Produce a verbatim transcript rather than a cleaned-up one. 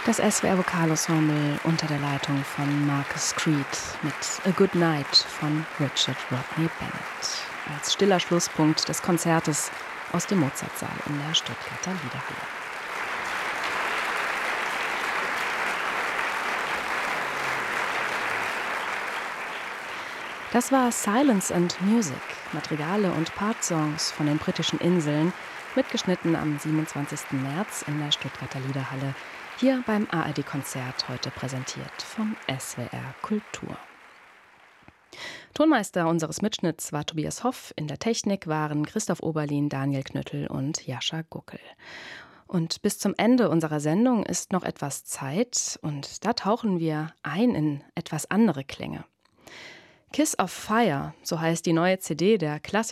Das S W R Vokalensemble unter der Leitung von Marcus Creed mit A Good Night von Richard Rodney Bennett als stiller Schlusspunkt des Konzertes aus dem Mozartsaal in der Stuttgarter Liederhalle. Das war Silence and Music, Madrigale und Partsongs von den britischen Inseln, mitgeschnitten am siebenundzwanzigsten März in der Stuttgarter Liederhalle, hier beim A R D-Konzert, heute präsentiert vom S W R Kultur. Tonmeister unseres Mitschnitts war Tobias Hoff, in der Technik waren Christoph Oberlin, Daniel Knüttel und Jascha Guckel. Und bis zum Ende unserer Sendung ist noch etwas Zeit und da tauchen wir ein in etwas andere Klänge. Kiss of Fire, so heißt die neue C D der klassischen